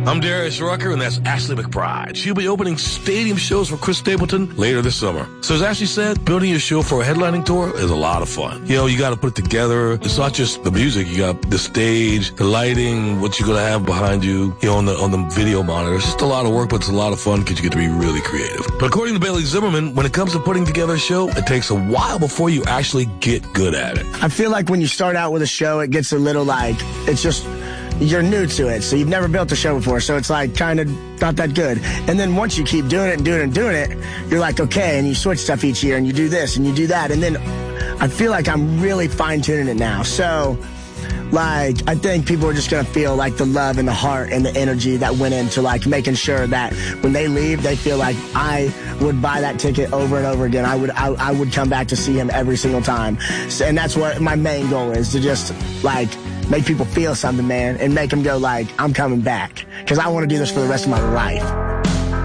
I'm Darius Rucker, and that's Ashley McBride. She'll be opening stadium shows for Chris Stapleton later this summer. So as Ashley said, building your show for a headlining tour is a lot of fun. You know, you got to put it together. It's not just the music. You got the stage, the lighting, what you're going to have behind you, on the video monitor. It's just a lot of work, but it's a lot of fun because you get to be really creative. But according to Bailey Zimmerman, when it comes to putting together a show, it takes a while before you actually get good at it. I feel like when you start out with a show, it gets a little it's just, you're new to it, so you've never built a show before, so it's kind of not that good. And then once you keep doing it and doing it and doing it, you're like, okay, and you switch stuff each year, and you do this, and you do that, and then I feel like I'm really fine-tuning it now. So, I think people are just going to feel the love and the heart and the energy that went into making sure that when they leave, they feel like I would buy that ticket over and over again. I would come back to see him every single time. So, and that's what my main goal is, to just make people feel something, man, and make them go I'm coming back, because I want to do this for the rest of my life.